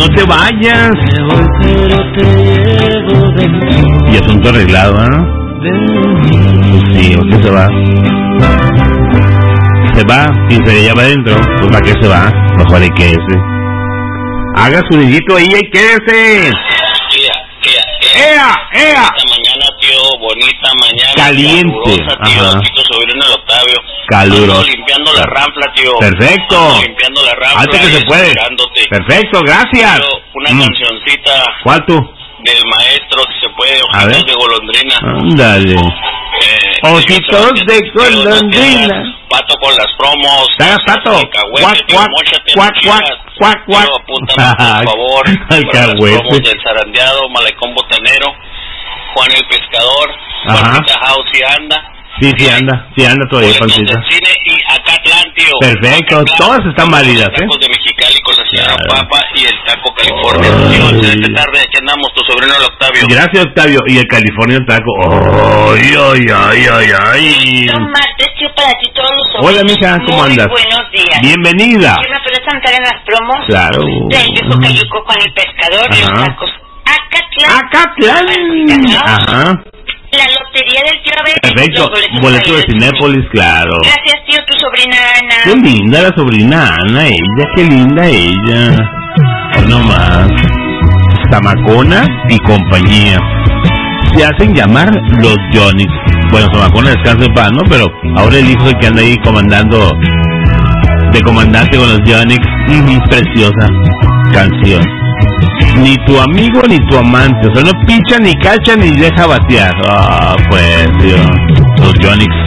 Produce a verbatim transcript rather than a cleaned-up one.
te vayas. Me voy, pero te llevo dentro. Y asunto arreglado, ¿eh? Sí, ¿por qué se va? Se va y se lleva adentro. Pues ¿para qué se va? Mejor hay que quédese. Haga su dedito ahí y quédese. Ea, ea, ¡Ea! ¡Ea! Bonita mañana, tío. Bonita mañana. Caliente. Calurosa, tío. Ajá. Aquí tu sobrino el Octavio. Caluroso. Ando limpiando la ranfla, tío. Perfecto. Ando limpiando la ranfla. Antes que se puede. Esperándote. Perfecto, gracias. Tío, una Mm. cancioncita ¿Cuál tú? del maestro, si se puede. A ver. Ojitos de golondrina. Ándale. Eh, Ojitos de golondrina. Pato con las promos. Hagas pato. Alcahuete, Cuac, tío, cuac, móchate, cuac, no cuac, quieras. cuac, cuac. Tío, apúntame, por favor. para las Alcahuete. promos del zarandeado, Malecón Botanero, Juan el Pescador, Ajá. Juanita House y anda. Sí, sí anda. Sí anda todavía, Boletos Pancita. del cine y Acatlán, tío. Perfecto. Acatlán, Todas están válidas, ¿eh? Tacos de Mexicali con la señora Claro. Papa y el Taco California. Ay. Tío, excelente tarde, aquí andamos, tu sobrino el Octavio. Gracias, Octavio. Y el California Taco. ¡Ay, ay, ay, ay, ay! Don martes, tío, para ti todos los sobrinos. Hola, mija, ¿cómo Muy andas? buenos días. Bienvenida. ¿Sí me puedes cantar en las promos? Claro. Del viejo cayuco con el pescador y los Ajá. tacos. Acatlán. Acatlán. Ajá. La lotería del tío Abel. Perfecto. Los boletos Boleto de para ir al cine. Cinépolis, claro. Gracias, tío, tu sobrina Ana. Qué linda la sobrina Ana, ella, qué linda ella. Oh, no más. Zamacona y compañía. Se hacen llamar los Johnny's. Bueno, Zamacona descansa en paz, ¿no? Pero ahora el hijo es el que anda ahí comandando, de comandante con los Johnny's. Mm, preciosa canción. Ni tu amigo ni tu amante, o sea, no picha ni cacha ni deja batear. Ah, pues, Dios, los Johnny's.